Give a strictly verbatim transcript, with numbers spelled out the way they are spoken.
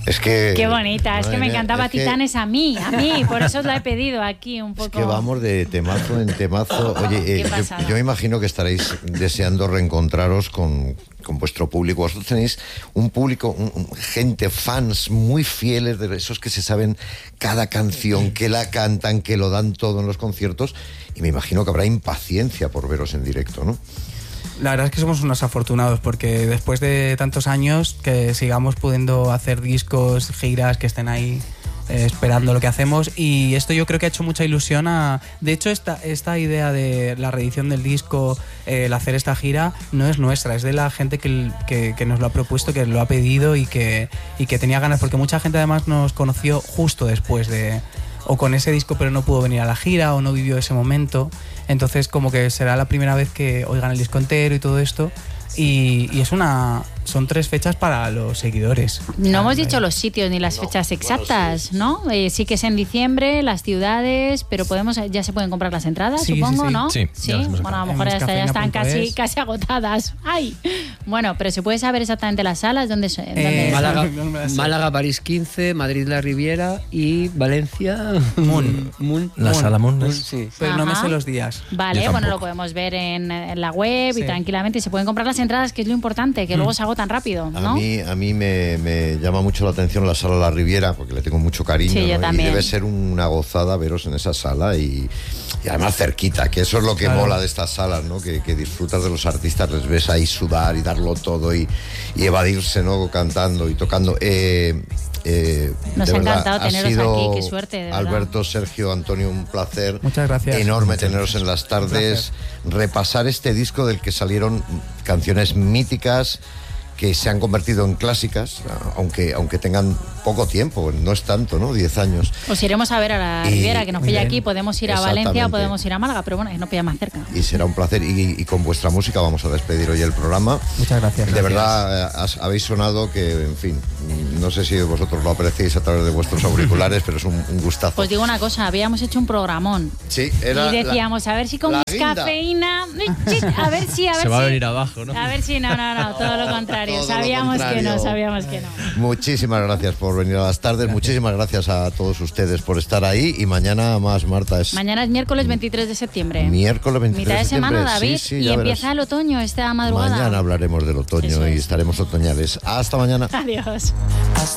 Es que... Qué bonita, es que me encantaba es que, Titanes a mí, a mí, por eso os la he pedido aquí un poco. Es que vamos de temazo en temazo. Oye, eh, yo, yo imagino que estaréis deseando reencontraros con, con vuestro público. Vosotros tenéis un público, un, un, gente, fans muy fieles, de esos que se saben cada canción, que la cantan, que lo dan todo en los conciertos, y me imagino que habrá impaciencia por veros en directo, ¿no? La verdad es que somos unos afortunados porque después de tantos años que sigamos pudiendo hacer discos, giras, que estén ahí eh, esperando lo que hacemos, y esto yo creo que ha hecho mucha ilusión a... De hecho, esta, esta idea de la reedición del disco, eh, el hacer esta gira, no es nuestra, es de la gente que, que, que nos lo ha propuesto, que lo ha pedido y que, y que tenía ganas, porque mucha gente además nos conoció justo después de... o con ese disco pero no pudo venir a la gira o no vivió ese momento, entonces como que será la primera vez que oigan el disco entero y todo esto, y, y es una son tres fechas para los seguidores. No hemos dicho los sitios ni las no, fechas exactas, bueno, sí. ¿no? Eh, sí que es en diciembre, las ciudades, pero podemos ya se pueden comprar las entradas, sí, supongo, sí, sí. ¿no? Sí, sí. Bueno, a lo mejor hasta ya están casi, casi agotadas. ¡Ay! Bueno, pero ¿se puede saber exactamente las salas? ¿Dónde, dónde eh, Málaga, Málaga, París quince, Madrid La Riviera y Valencia Moon. Moon. La Moon. sala Moon. Moon sí. Pero Ajá. no me sé los días. Vale, bueno, lo podemos ver en, en la web sí. y tranquilamente, y se pueden comprar las entradas, que es lo importante, que mm. luego se agotan rápido, ¿no? A mí, a mí me, me llama mucho la atención la sala La Riviera, porque le tengo mucho cariño, sí, yo ¿no? también. Y debe ser una gozada veros en esa sala y, y además cerquita, que eso es lo que claro. mola de estas salas, ¿no? Que, que disfrutas de los artistas, les ves ahí sudar y darlo todo y, y evadirse, ¿no? Cantando y tocando. Eh, eh, Nos ha verdad, encantado teneros aquí, qué suerte, de Alberto, Sergio, Antonio, un placer. Muchas gracias. Enorme Muchas teneros gracias. en las tardes, repasar este disco del que salieron canciones míticas que se han convertido en clásicas, aunque aunque tengan poco tiempo, no es tanto, ¿no? Diez años. Os iremos a ver a la y, Riviera, que nos pilla aquí, podemos ir a Valencia o podemos ir a Málaga, pero bueno, no pilla más cerca. Y será un placer, y, y con vuestra música vamos a despedir hoy el programa. Muchas gracias. De gracias. verdad, has, habéis sonado que, en fin, no sé si vosotros lo apreciáis a través de vuestros auriculares, pero es un, un gustazo. Pues digo una cosa, habíamos hecho un programón. Sí, era y decíamos, la, a ver si con cafeína, a ver si, a ver Se si. va a venir abajo, ¿no? A ver si, no, no, no, todo lo contrario. Todo sabíamos lo contrario. que no, sabíamos que no. Muchísimas gracias por venir a las tardes, gracias. Muchísimas gracias a todos ustedes por estar ahí, y mañana más, Marta. Es mañana es miércoles veintitrés de septiembre. Miércoles veintitrés Mitad de, de septiembre. semana, David, sí, sí, y empieza verás. el otoño esta madrugada. Mañana hablaremos del otoño y estaremos otoñales. Hasta mañana. Adiós.